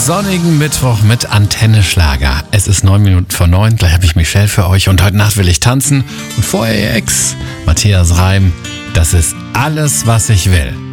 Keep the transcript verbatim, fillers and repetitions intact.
sonnigen Mittwoch mit Antenne Schlager. Es ist neun Minuten vor neun, gleich habe ich Michelle für euch und heute Nacht will ich tanzen. Und vorher ihr Ex, Matthias Reim, das ist alles, was ich will.